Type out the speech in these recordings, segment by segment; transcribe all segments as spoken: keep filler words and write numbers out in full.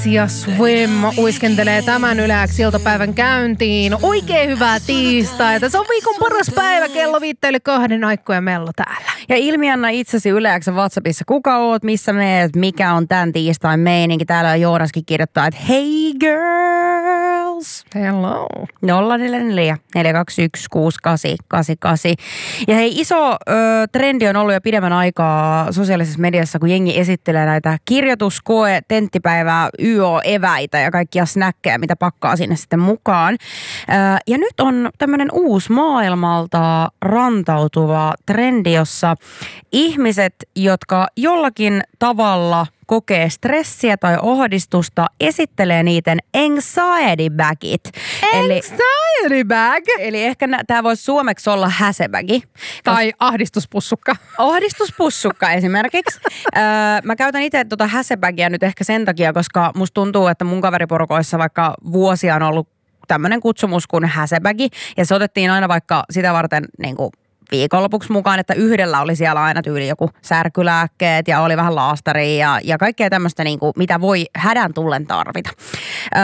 ja Swim uiskentelee tämän Yleäksi iltapäivän käyntiin. Oikein hyvää tiistaita. Se on viikon paras päivä, kello viitteille kahden aikku ja Mello täällä. Ja ilmianna itsesi Yleäksi WhatsAppissa. Kuka oot, missä meet, mikä on tän tiistain meininki. Täällä on Joonaskin kirjoittaa, että hey girls. Hello. nolla neljä neljä neljä kaksi yksi kuusi kahdeksan kahdeksan kahdeksan. Ja hei, iso ö, trendi on ollut jo pidemmän aikaa sosiaalisessa mediassa, kun jengi esittelee näitä kirjoituskoe, tenttipäivää, Y O-eväitä ja kaikkia snäkkejä, mitä pakkaa sinne sitten mukaan. Ö, ja nyt on tämmöinen uusi maailmalta rantautuva trendi, jossa ihmiset, jotka jollakin tavalla kokee stressiä tai ahdistusta, esittelee niiden anxiety bagit. Anxiety bag? Eli, eli ehkä tämä voisi suomeksi olla häsebägi. Tai ahdistuspussukka. Ahdistuspussukka esimerkiksi. öö, mä käytän itse tuota häsebagia nyt ehkä sen takia, koska musta tuntuu, että mun kaveriporukoissa vaikka vuosia on ollut tämmöinen kutsumus kuin häsebägi. Ja se otettiin aina vaikka sitä varten niin kuin viikonlopuksi mukaan, että yhdellä oli siellä aina tyyli joku särkylääkkeet ja oli vähän laastaria ja, ja kaikkea tämmöistä, niin kuin, mitä voi hädän tullen tarvita. Öö,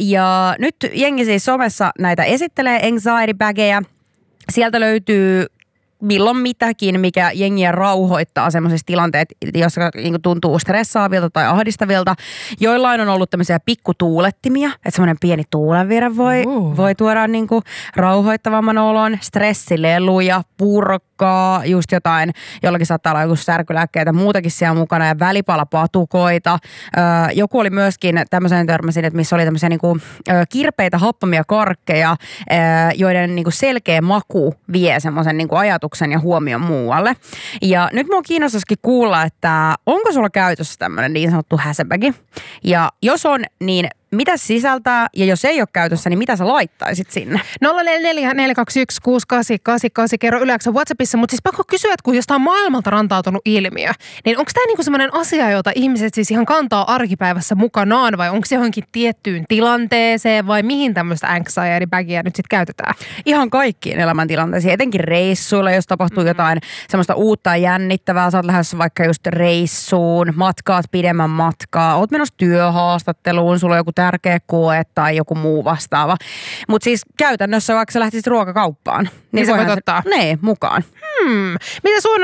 ja nyt jengi siis somessa näitä esittelee anxiety bageja. Sieltä löytyy milloin mitäkin, mikä jengiä rauhoittaa semmoisissa tilanteet, joissa niin tuntuu stressaavilta tai ahdistavilta. Joillain on ollut tämmöisiä pikkutuulettimia, että semmoinen pieni tuulenvire voi, uh. voi tuoda niin kuin rauhoittavamman olon. Stressileluja, purkkaa, just jotain, jollakin saattaa olla joku särkylääkkeitä, muutakin siellä mukana ja välipalapatukoita. Öö, joku oli myöskin tämmöisen törmäsin, että missä oli tämmöisiä niin kuin, ö, kirpeitä happamia karkkeja, ö, joiden niin kuin selkeä maku vie semmoisen niin kuin ajatuksen ja huomion muualle. Ja nyt mua kiinnostaisikin kuulla, että onko sulla käytössä tämmöinen niin sanottu häsebägi? Ja jos on, niin mitä sisältää? Ja jos ei ole käytössä, niin mitä sä laittaisit sinne? nolla neljä neljä neljä kaksi yksi kuusi kahdeksan kahdeksan kahdeksan kerro Yleäksi WhatsAppissa. Mutta siis pakko kysyä, että kun jostain maailmalta rantautunut ilmiö, niin onko tämä niinku semmoinen asia, jota ihmiset siis ihan kantaa arkipäivässä mukanaan, vai onko se johonkin tiettyyn tilanteeseen, vai mihin tämmöistä anxiety bagia nyt sitten käytetään? Ihan kaikkiin elämäntilanteisiin, etenkin reissuilla, jos tapahtuu mm-hmm. jotain semmoista uutta ja jännittävää. Sä oot lähdössä vaikka just reissuun, matkaat pidemmän matkaa, oot menossa työhaastatteluun, sulla on joku tärkeä koe tai joku muu vastaava. Mutta siis käytännössä vaikka sä lähtisit ruokakauppaan, niin, niin sä voit ottaa? Nee, mukaan. Hmm. Mitä sun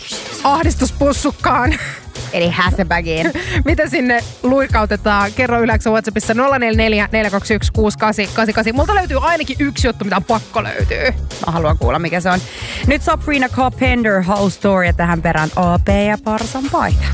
ahdistuspussukkaan? Eli häsebägiin. Mitä sinne luikautetaan? Kerro Yleäksi WhatsAppissa nolla neljä neljä neljä kaksi yksi kuusi kahdeksan kahdeksan kahdeksan. Multa löytyy ainakin yksi juttu, mitä on pakko löytyy. Mä haluan kuulla, mikä se on. Nyt Sabrina Carpenter, House Story ja tähän perään A P ja Parsan paita.